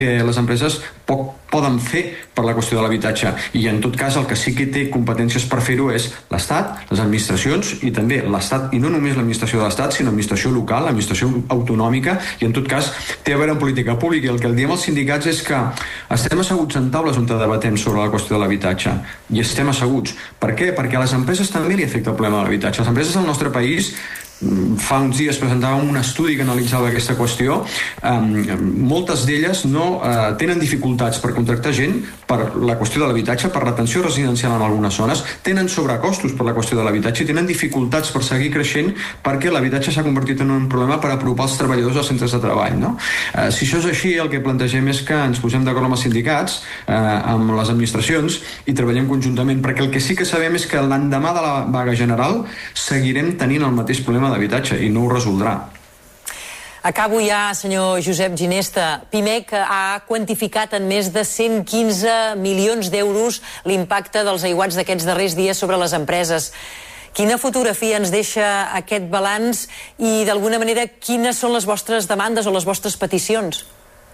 les empreses poc poden fer per la qüestió de l'habitatge, i en tot cas el que sí que té competències per fer-ho és l'Estat, les administracions, i també l'Estat, i no només l'administració de l'Estat, sinó l'administració local, l'administració autonòmica, i en tot cas té a veure amb política pública. I el que el diem als sindicats és que estem asseguts en taules on debatem sobre la qüestió de l'habitatge, i estem asseguts. Per què? Perquè a les empreses també li afecta el problema de l'habitatge. Les empreses del nostre país, fa uns dies presentàvem un estudi que analitzava aquesta qüestió, moltes d'elles no tenen dificultats per contractar gent per la qüestió de l'habitatge, per l'atenció residencial en algunes zones, tenen sobrecostos per la qüestió de l'habitatge i tenen dificultats per seguir creixent perquè l'habitatge s'ha convertit en un problema per apropar els treballadors als centres de treball, no? Si això és així, el que plantegem és que ens posem d'acord amb els sindicats, amb les administracions, i treballem conjuntament, perquè el que sí que sabem és que l'endemà de la vaga general seguirem tenint el mateix problema d'habitatge i no ho resoldrà. Acabo ja, senyor Josep Ginesta. Pimec ha quantificat en més de 115 milions d'euros l'impacte dels aiguats d'aquests darrers dies sobre les empreses. Quina fotografia ens deixa aquest balanç i, d'alguna manera, quines són les vostres demandes o les vostres peticions?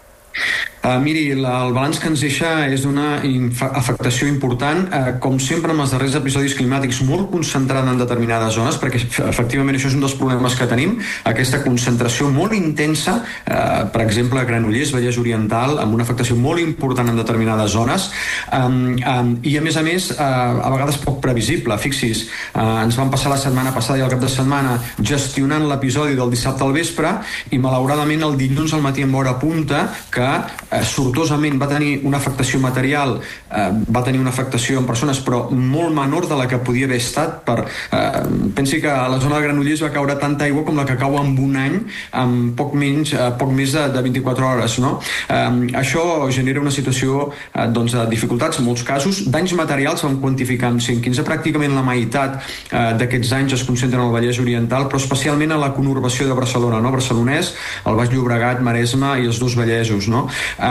Miri, el balanç que ens deixa és d'una afectació important, com sempre amb els darrers episodis climàtics, molt concentrada en determinades zones, perquè efectivament això és un dels problemes que tenim, aquesta concentració molt intensa, per exemple a Granollers, Vallès Oriental, amb una afectació molt important en determinades zones, i a més, a vegades poc previsible. Fixi's, ens van passar la setmana passada i el cap de setmana gestionant l'episodi del dissabte al vespre, i malauradament el dilluns al matí en hora punta, que sortosament va tenir una afectació material, va tenir una afectació en persones, però molt menor de la que podia haver estat. Pensi que a la zona de Granollers va caure tanta aigua com la que cau en un any, amb poc més de 24 hores, no? Això genera una situació de dificultats, en molts casos, danys materials van quantificar en 115, pràcticament la meitat d'aquests anys es concentren al Vallès Oriental, però especialment a la conurbació de Barcelona, no? Barcelonès, el Baix Llobregat, Maresme i els dos Vallesos, no?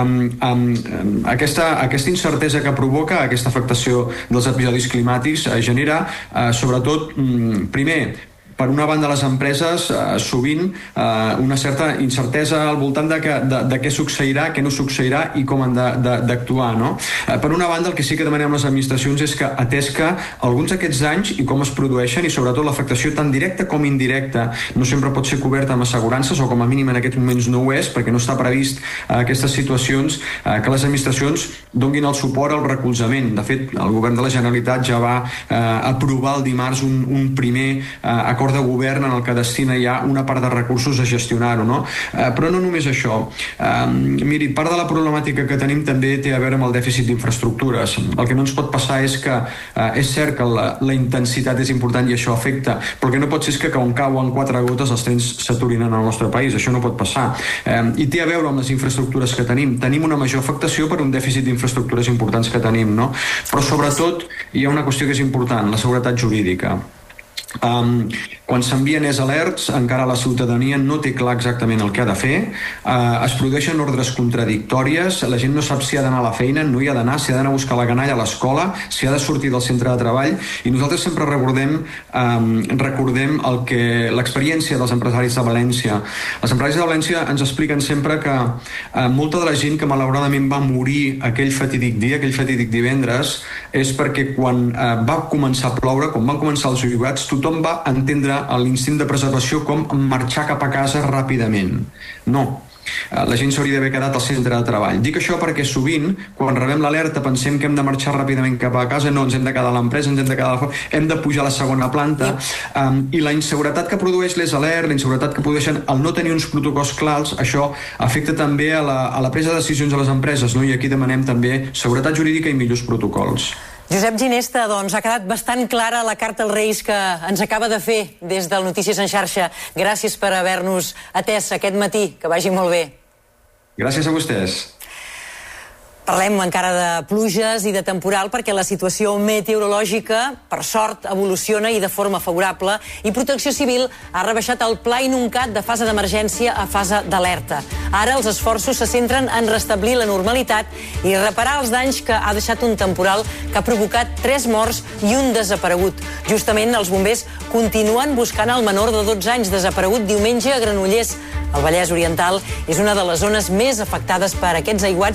Aquesta incertesa que provoca aquesta afectació dels episodis climàtics genera sobretot, primer, per una banda, les empreses sovint una certa incertesa al voltant de què succeirà, què no succeirà i com han d'actuar, no? Per una banda, el que sí que demanem a les administracions és que, atès que alguns d'aquests anys i com es produeixen, i sobretot l'afectació tant directa com indirecta no sempre pot ser coberta amb assegurances, o com a mínim en aquests moments no ho és, perquè no està previst aquestes situacions, que les administracions donguin el suport al recolzament. De fet, el govern de la Generalitat ja va aprovar el dimarts un primer acord de govern en el que destina ja una part de recursos a gestionar-ho, no? Però no només això. Miri, part de la problemàtica que tenim també té a veure amb el dèficit d'infraestructures. El que no ens pot passar és que és cert que la intensitat és important i això afecta, però el que no pot ser és que on cauen 4 gotes els trens s'aturin en el nostre país. Això no pot passar. I té a veure amb les infraestructures que tenim. Tenim una major afectació per un dèficit d'infraestructures importants que tenim, no? Però sobretot hi ha una qüestió que és important, la seguretat jurídica. Quan s'envien alerts, encara la ciutadania no té clar exactament el que ha de fer, es produeixen ordres contradictòries, la gent no sap si ha d'anar a la feina, no hi ha d'anar, si ha d'anar a buscar la canalla a l'escola, si ha de sortir del centre de treball, i nosaltres sempre recordem l'experiència dels empresaris de València. Els empresaris de València ens expliquen sempre que molta de la gent que malauradament va morir aquell fatídic dia, aquell fatídic divendres, és perquè quan va començar a ploure, quan van començar els aiguats, tothom va entendre l'instint de preservació com marxar cap a casa ràpidament. No. La gent s'hauria d'haver quedat al centre de treball. Dic això perquè sovint, quan rebem l'alerta, pensem que hem de marxar ràpidament cap a casa. No, ens hem de quedar a l'empresa, ens hem de quedar a la fora, hem de pujar a la segona planta. I la inseguretat que produeix l'alert, la inseguretat que produeixen el no tenir uns protocols clars, això afecta també a la presa de decisions a les empreses, no? I aquí demanem també seguretat jurídica i millors protocols. Josep Ginesta, doncs ha quedat bastant clara la carta als Reis que ens acaba de fer des del Notícies en Xarxa. Gràcies per haver-nos atès aquest matí. Que vagi molt bé. Gràcies a vostès. Parlem encara de pluges i de temporal perquè la situació meteorològica, per sort, evoluciona i de forma favorable i Protecció Civil ha rebaixat el pla inuncat de fase d'emergència a fase d'alerta. Ara els esforços se centren en restablir la normalitat i reparar els danys que ha deixat un temporal que ha provocat 3 morts i un desaparegut. Justament els bombers continuen buscant el menor de 12 anys desaparegut diumenge a Granollers. El Vallès Oriental és una de les zones més afectades per aquests aiguats